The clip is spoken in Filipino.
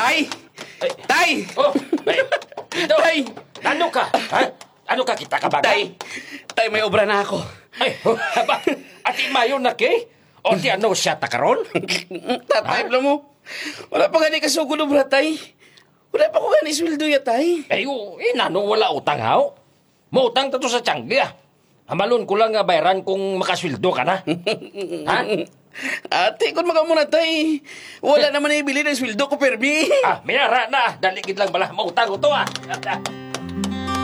Tay! Ay. Tay! Oh, ay. Ito. Tay! Ano ka? Ha? Ano ka kita ka ba? Tay! Tay, may obra na ako. Ay, haba. Ati mayo na kay? O di ano siya takaron? Tatay, alam mo. Wala pa gani kasugod obra, tay. Wala pa ko gani sweldo ya, tay. Ay, nanong wala utang haw? Mautang ta to sa tiyanggi ah. Hamalon ko lang nga bayaran kung makasweldo ka na. Ha? Ate, kung makamuna, tay. Wala naman ibili ng sweldo ko, permi. Ah, minara na. Daligid lang bala. Mautang ko to ah.